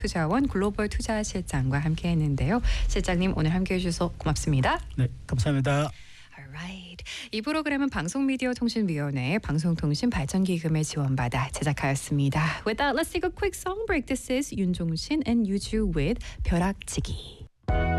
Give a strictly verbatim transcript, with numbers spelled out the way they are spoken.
투자원 글로벌 투자 실장과 함께했는데요. 실장님 오늘 함께해 주셔서 고맙습니다. 네, 감사합니다. Alright. 이 프로그램은 방송미디어통신위원회 방송통신발전기금을 지원받아 제작하였습니다. With that, let's take a quick song break. This is 윤종신 and 유주 with 벼락치기.